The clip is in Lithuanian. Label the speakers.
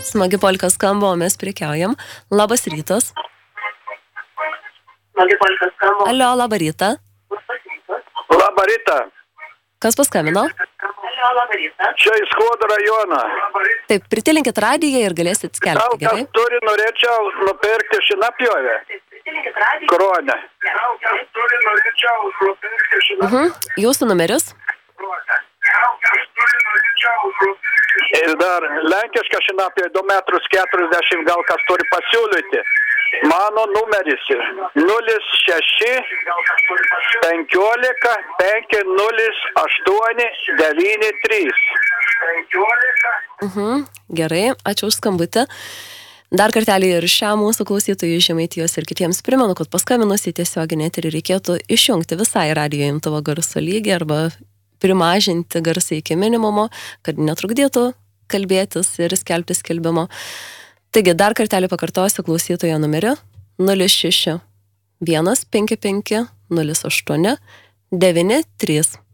Speaker 1: Smagi polka skamba, o mes prekiaujam. Labas rytas. Alio, labą rytą.
Speaker 2: Labą rytą.
Speaker 1: Kas paskambino?
Speaker 2: Čia iš Skuodo rajono.
Speaker 1: Taip, pritilinkit radiją ir galėsit skelbti, gerai?
Speaker 2: Turi, norėčiau nupirkti šinapjovę. Kronę.
Speaker 1: Jūsų numeris?
Speaker 2: Ir dar lenkiška šinapjovė 2,40 m, gal kas turi pasiūlyti. Mano numeris 06 15 508 93.
Speaker 1: Gerai, ačiū už skambutį. Dar kartelį ir šią mūsų klausytojų Žemaitijos ir kitiems primenu, kad paskambinus į tiesioginį eterį reikėtų išjungti visai radijo imtuvo garso lygį arba primažinti garsą iki minimumo, kad netrukdytų kalbėtis ir skelbti skelbimo. Taigi, dar kartelį pakartosiu klausytojo numerį 06 155 08 93.